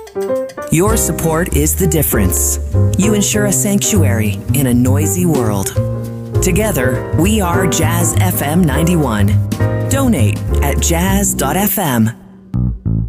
Your support is the difference. You ensure a sanctuary in a noisy world. Together, we are Jazz FM 91. Donate at jazz.fm.